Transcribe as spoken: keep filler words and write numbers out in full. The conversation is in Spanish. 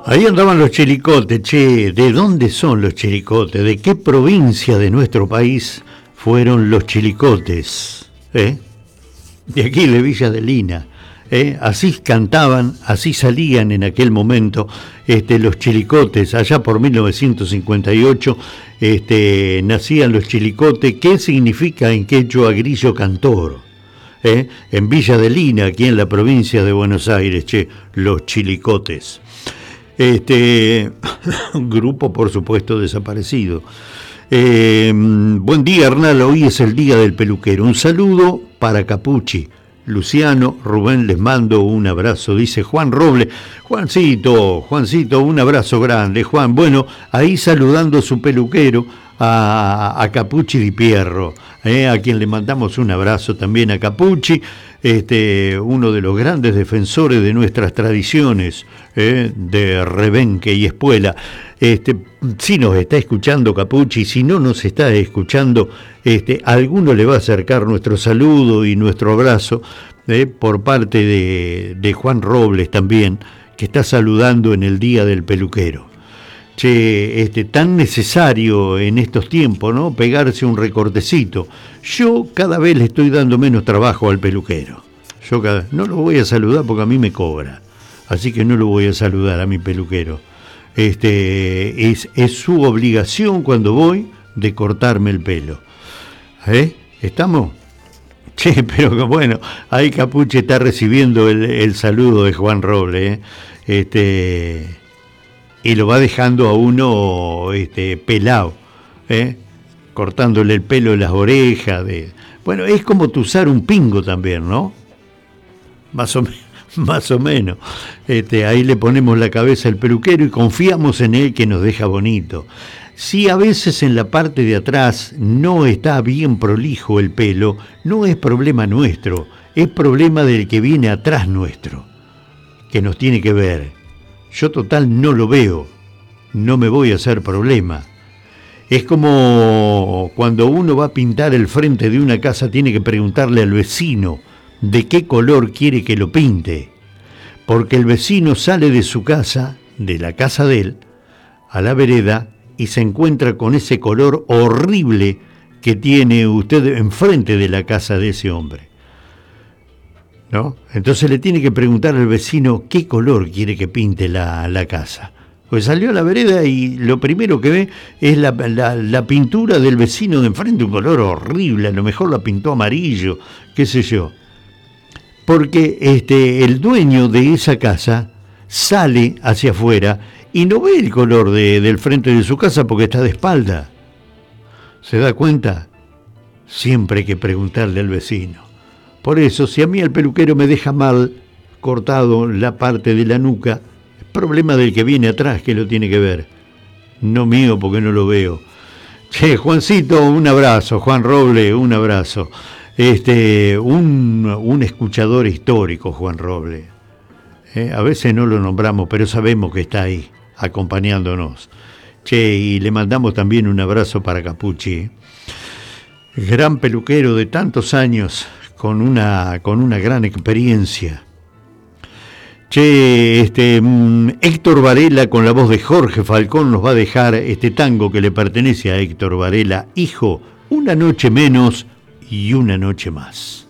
Ahí andaban los chilicotes, che, ¿de dónde son los chilicotes? ¿De qué provincia de nuestro país fueron los chilicotes? ¿Eh? De aquí de Villa de Lina. ¿Eh? Así cantaban, así salían en aquel momento este, los chilicotes. Allá por mil novecientos cincuenta y ocho este, nacían los chilicotes. ¿Qué significa en quechua grillo cantor? ¿Eh? En Villa de Lina, aquí en la provincia de Buenos Aires, che, los chilicotes. Este grupo, por supuesto, desaparecido. Eh, buen día, Hernán, hoy es el día del peluquero. Un saludo para Capuchi, Luciano, Rubén, les mando un abrazo, dice Juan Roble. Juancito, Juancito, un abrazo grande, Juan. Bueno, ahí saludando su peluquero, a, a Capuchi Di Pierro, eh, a quien le mandamos un abrazo también a Capuchi, este, uno de los grandes defensores de nuestras tradiciones, eh, de rebenque y espuela. Este, si nos está escuchando Capuchi, si no nos está escuchando, este, a alguno le va a acercar nuestro saludo y nuestro abrazo, eh, por parte de, de Juan Robles también, que está saludando en el Día del Peluquero. Che, este, tan necesario en estos tiempos, ¿no? Pegarse un recortecito. Yo cada vez le estoy dando menos trabajo al peluquero. Yo cada, no lo voy a saludar porque a mí me cobra. Así que no lo voy a saludar a mi peluquero. Este, es, es su obligación cuando voy de cortarme el pelo. ¿Eh? ¿Estamos? Che, pero bueno, ahí Capuche está recibiendo el, el saludo de Juan Roble, ¿eh? Este... y lo va dejando a uno este, pelado, ¿eh? Cortándole el pelo de las orejas. De... Bueno, es como usar un pingo también, ¿no? Más o, más o menos. Este, ahí le ponemos la cabeza al peluquero y confiamos en él que nos deja bonito. Si a veces en la parte de atrás no está bien prolijo el pelo, no es problema nuestro, es problema del que viene atrás nuestro, que nos tiene que ver. Yo total no lo veo, no me voy a hacer problema. Es como cuando uno va a pintar el frente de una casa, tiene que preguntarle al vecino de qué color quiere que lo pinte. Porque el vecino sale de su casa, de la casa de él, a la vereda y se encuentra con ese color horrible que tiene usted enfrente de la casa de ese hombre, ¿no? Entonces le tiene que preguntar al vecino qué color quiere que pinte la, la casa. Pues salió a la vereda y lo primero que ve es la, la, la pintura del vecino de enfrente, un color horrible, a lo mejor la pintó amarillo, qué sé yo. Porque este, el dueño de esa casa sale hacia afuera y no ve el color de, del frente de su casa porque está de espalda. ¿Se da cuenta? Siempre hay que preguntarle al vecino. Por eso, si a mí el peluquero me deja mal cortado la parte de la nuca, es problema del que viene atrás que lo tiene que ver. No mío porque no lo veo. Che, Juancito, un abrazo. Juan Roble, un abrazo. Este, un, un escuchador histórico, Juan Roble. Eh, a veces no lo nombramos, pero sabemos que está ahí, acompañándonos. Che, y le mandamos también un abrazo para Capuchi. Gran peluquero de tantos años, con una, con una gran experiencia. Che, este, Héctor Varela con la voz de Jorge Falcón nos va a dejar este tango que le pertenece a Héctor Varela, Hijo, una noche menos y una noche más.